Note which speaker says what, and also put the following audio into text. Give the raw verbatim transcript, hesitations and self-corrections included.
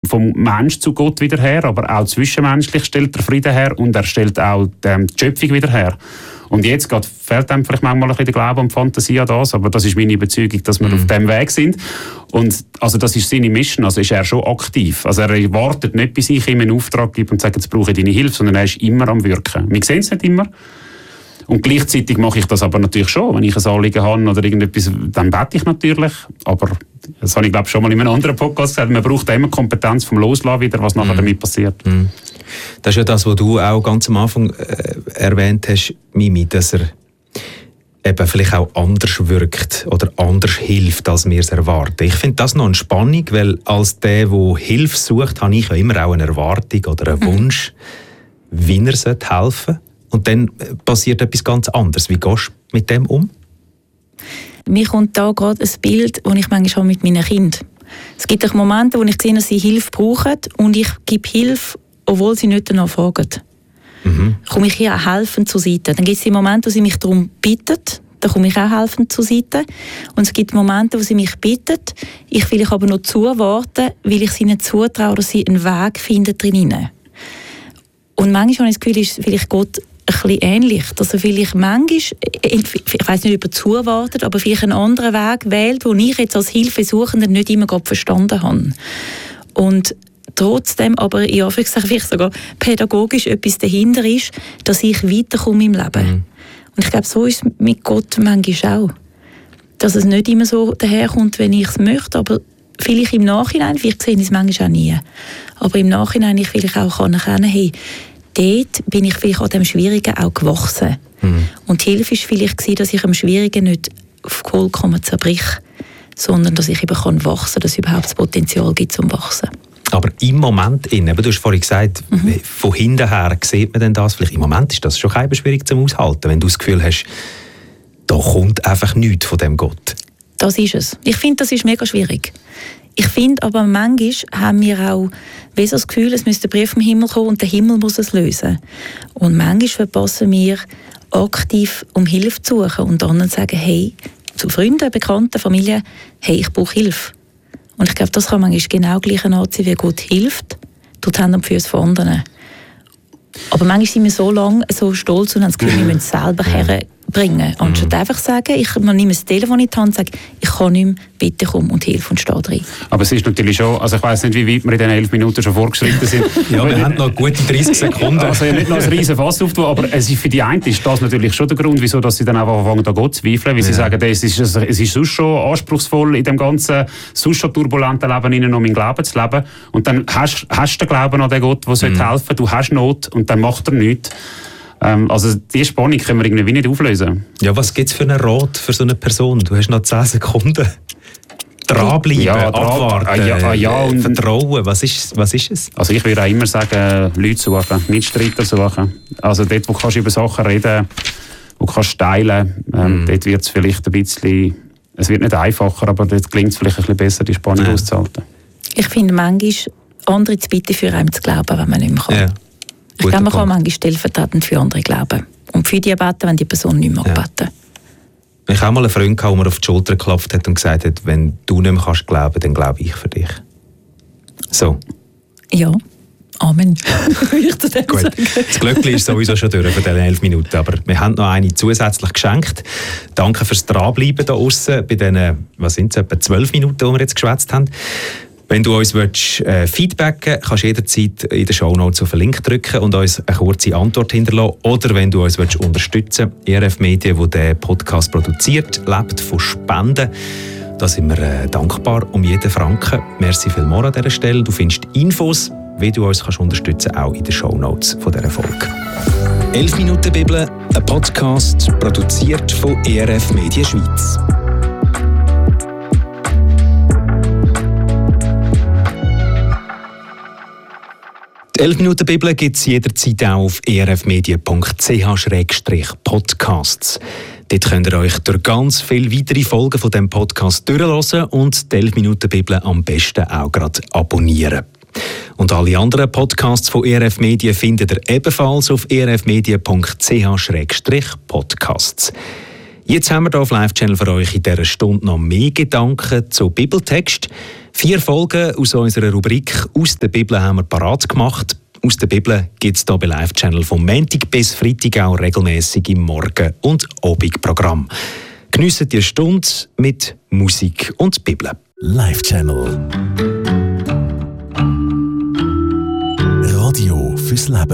Speaker 1: vom Mensch zu Gott wieder her, aber auch zwischenmenschlich stellt er Frieden her und er stellt auch ähm, die Schöpfung wieder her. Und jetzt geht, fehlt einem vielleicht manchmal ein bisschen der Glaube und die Fantasie an das, aber das ist meine Überzeugung, dass wir mhm. auf diesem Weg sind. Und also das ist seine Mission, also ist er schon aktiv. Also er wartet nicht, bis ich ihm einen Auftrag gebe und sage, jetzt brauche ich deine Hilfe, sondern er ist immer am Wirken. Wir sehen es nicht immer. Und gleichzeitig mache ich das aber natürlich schon. Wenn ich ein Anliegen habe oder irgendetwas, dann bete ich natürlich. Aber das habe ich glaube schon mal in einem anderen Podcast gesagt, man braucht immer Kompetenz vom Loslassen wieder, was nachher mm. damit passiert. Mm.
Speaker 2: Das ist ja das, was du auch ganz am Anfang äh, erwähnt hast, Mimi, dass er eben vielleicht auch anders wirkt oder anders hilft, als wir es erwarten. Ich finde das noch eine Spannung, weil als der, der Hilfe sucht, habe ich ja immer auch eine Erwartung oder einen Wunsch, mm. wie er helfen sollte. Und dann passiert etwas ganz anderes. Wie gehst du mit dem um?
Speaker 3: Mir kommt da gerade ein Bild, das ich manchmal habe mit meinen Kindern. Es gibt auch Momente, wo ich sehe, dass sie Hilfe brauchen und ich gebe Hilfe, obwohl sie nicht danach fragen. Mhm. Komme ich hier auch helfend zur Seite. Dann gibt es die Momente, wo sie mich darum bitten, da komme ich auch helfend zur Seite. Und es gibt Momente, wo sie mich bitten, ich will ich aber noch zuwarten, weil ich ihnen zutraue, dass sie einen Weg finden drinnen. Und manchmal habe ich das Gefühl, ist vielleicht Gott ein bisschen ähnlich. Also vielleicht manchmal, ich weiss nicht, ob er zuwartet, aber vielleicht einen anderen Weg wählt, den ich jetzt als Hilfesuchender nicht immer gerade verstanden habe. Und trotzdem aber, ja, vielleicht sogar pädagogisch etwas dahinter ist, dass ich weiterkomme im Leben. Mhm. Und ich glaube, so ist es mit Gott manchmal auch. Dass es nicht immer so daherkommt, wenn ich es möchte, aber vielleicht im Nachhinein, vielleicht sehe ich es manchmal auch nie, aber im Nachhinein ich vielleicht auch erkennen, hey, dort bin ich vielleicht an dem Schwierigen auch gewachsen. Mhm. Und die Hilfe war vielleicht, dass ich am Schwierigen nicht vollkommen zerbrich, sondern dass ich eben kann wachsen kann, dass es überhaupt das Potenzial gibt zum Wachsen. Aber im Moment, eben, du hast vorhin gesagt, mhm. von hinten her sieht man denn das vielleicht. Im Moment ist das schon kein schwierig zum Aushalten, wenn du das Gefühl hast, da kommt einfach nichts von dem Gott. Das ist es. Ich finde, das ist mega schwierig. Ich finde aber, manchmal haben wir auch wie so das Gefühl, es müsste ein Brief vom Himmel kommen und der Himmel muss es lösen. Und manchmal verpassen wir aktiv, um Hilfe zu suchen und anderen sagen, hey, zu Freunden, Bekannten, Familie, hey, ich brauche Hilfe. Und ich glaube, das kann manchmal genau gleich anziehen, wie Gott hilft, durch die Hände und Füße von anderen. Aber manchmal sind wir so lange so stolz und haben das Gefühl, wir müssen es selber herbringen. Anstatt einfach sagen, ich nehme das Telefon in die Hand und sage, ich kann nicht mehr, bitte komm und hilf und steh drin.
Speaker 1: Aber es ist natürlich schon, also ich weiss nicht, wie weit wir in diesen elf Minuten schon vorgeschritten sind.
Speaker 2: Ja, wir haben noch gute dreißig Sekunden.
Speaker 1: Also nicht noch ein riesen Fass aufzutun, aber es ist für die einen ist das natürlich schon der Grund, wieso dass sie dann einfach anfangen, an Gott zu zweifeln, weil ja. sie sagen, es ist, es ist sonst schon anspruchsvoll, in dem ganzen, sonst schon turbulenten Leben innen noch mein Glauben zu leben. Und dann hast du den Glauben an den Gott, der mhm. helfen soll, du hast Not und dann macht er nichts. Ähm, also diese Spannung können wir irgendwie nicht auflösen.
Speaker 2: Ja, was gibt es für einen Rat für so eine Person? Du hast noch zehn Sekunden. Dranbleiben,
Speaker 1: ja,
Speaker 2: abwarten,
Speaker 1: ah, ja, ah, ja, und
Speaker 2: vertrauen. Was ist, was ist es?
Speaker 1: Also ich würde auch immer sagen, Leute suchen, Mitstreiter suchen. Also dort, wo du über Sachen reden kannst, wo du kannst teilen ähm, mm. dort wird es vielleicht ein bisschen, es wird nicht einfacher, aber dort gelingt es vielleicht ein bisschen besser, die Spannung ja. auszuhalten.
Speaker 3: Ich finde manchmal, andere zu bitten, für einen zu glauben, wenn man nicht mehr kann. Ja. Ich glaube, man kann manchmal stellvertretend für andere glauben. Und für die beten, wenn die Person nicht mehr
Speaker 2: ja.
Speaker 3: beten.
Speaker 2: Ich habe auch mal einen Freund gehabt, der mir auf die Schulter geklopft hat und gesagt hat, wenn du nicht mehr kannst glauben, dann glaube ich für dich. So.
Speaker 3: Ja, Amen.
Speaker 2: ich zu dem Gut. Sagen. Das Glöckchen ist sowieso schon durch für diese elf Minuten, aber wir haben noch eine zusätzlich geschenkt. Danke fürs Dranbleiben hier aussen bei diesen, was sind es, etwa zwölf Minuten, die wir jetzt geschwätzt haben. Wenn du uns willst, äh, feedbacken willst, kannst du jederzeit in den Shownotes auf den Link drücken und uns eine kurze Antwort hinterlassen. Oder wenn du uns willst, unterstützen willst, E R F Medien, die diesen Podcast produziert, lebt von Spenden. Da sind wir äh, dankbar um jeden Franken. Merci vielmals an dieser Stelle. Du findest Infos, wie du uns kannst unterstützen kannst, auch in den Shownotes von dieser Folge. elf Minuten Bibel, ein Podcast, produziert von E R F Medien Schweiz. Die elf Minuten Bibel gibt es jederzeit auch auf e r f medien punkt c h slash podcasts. Dort könnt ihr euch durch ganz viele weitere Folgen von diesem Podcast durchhören und die elf Minuten Bibel am besten auch gerade abonnieren. Und alle anderen Podcasts von E R F Medien findet ihr ebenfalls auf e r f medien punkt c h slash podcasts. Jetzt haben wir hier auf Live-Channel für euch in dieser Stunde noch mehr Gedanken zu Bibeltext. Vier Folgen aus unserer Rubrik «Aus der Bibel» haben wir parat gemacht. Aus der Bibel gibt es hier bei Live-Channel vom Montag bis Freitag auch regelmäßig im Morgen- und Abendprogramm. Geniessen die Stunde mit Musik und Bibel.
Speaker 4: Live-Channel Radio fürs Leben.